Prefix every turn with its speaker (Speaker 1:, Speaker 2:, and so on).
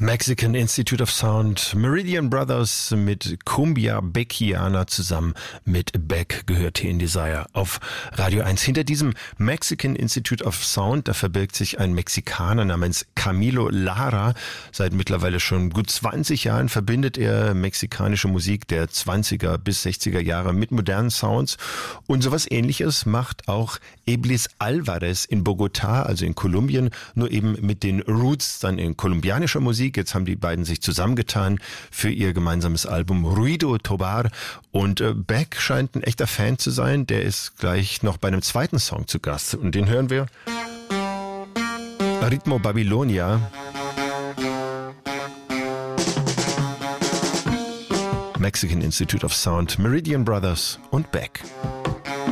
Speaker 1: Mexican Institute of Sound, Meridian Brothers mit Cumbia Beckiana zusammen mit Beck gehört hier in Desire auf Radio 1. Hinter diesem Mexican Institute of Sound, da verbirgt sich ein Mexikaner namens Camilo Lara. Seit mittlerweile schon gut 20 Jahren verbindet er mexikanische Musik der 20er bis 60er Jahre mit modernen Sounds. Und sowas Ähnliches macht auch Iblis Alvarez in Bogotá, also in Kolumbien, nur eben mit den Roots dann in kolumbianischer Musik. Jetzt haben die beiden sich zusammengetan für ihr gemeinsames Album Ruido Tobar. Und Beck scheint ein echter Fan zu sein. Der ist gleich noch bei einem zweiten Song zu Gast. Und den hören wir. Ritmo Babylonia. Mexican Institute of Sound, Meridian Brothers und Beck.